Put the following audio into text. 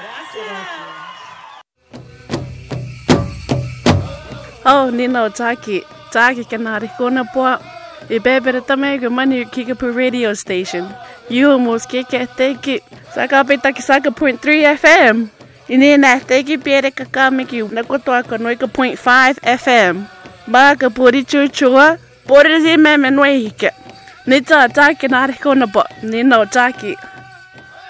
Oh, Nino Taki Kanari Konapoa. Ibebere Tamego Mani Kikipu radio station. You almost kick it, take it. Sakapitaki Saka 0.3 FM. Inina, take it, Pierre Kakamiki, Nakotoaka Noika 0.5 FM. Baka Puri Chuchua, Puri Zimem and Wake. Nita Taki Nari Konapo, Nino Taki.